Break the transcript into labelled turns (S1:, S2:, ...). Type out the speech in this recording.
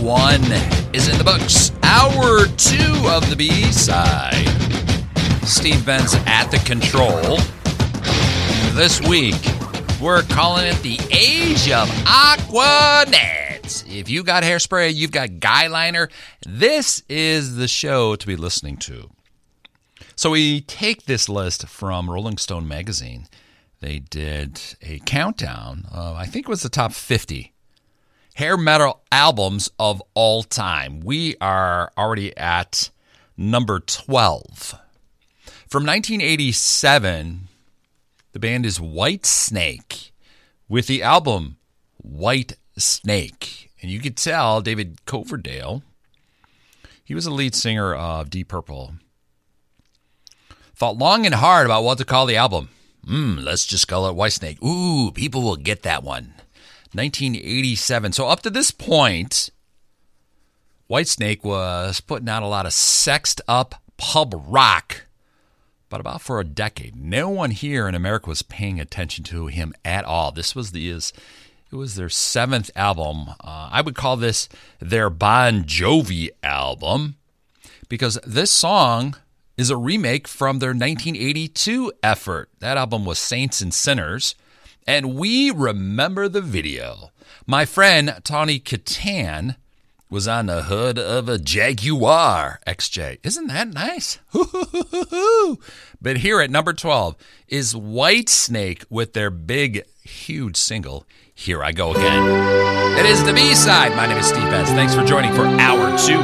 S1: 1 is in the books. Hour 2 of the B-side. Steve Benz at the control. This week, we're calling it the Age of Aquanet. If you got hairspray, you've got guy liner, this is the show to be listening to. So we take this list from Rolling Stone magazine. They did a countdown of, I think it was the top 50 hair metal albums of all time. We are already at number 12. From 1987, the band is Whitesnake with the album White Snake. And you could tell David Coverdale, he was the lead singer of Deep Purple, thought long and hard about what to call the album. Let's just call it Whitesnake. Ooh, people will get that one. 1987. So up to this point, Whitesnake was putting out a lot of sexed up pub rock, but about for a decade. No one here in America was paying attention to him at all. This was it was their 7th album. I would call this their Bon Jovi album because this song is a remake from their 1982 effort. That album was Saints and Sinners. And we remember the video. My friend Tawny Katan was on the hood of a Jaguar XJ. Isn't that nice? But here at number 12 is Whitesnake with their big, huge single, Here I Go Again. It is the B-side. My name is Steve Benz. Thanks for joining for Hour 2.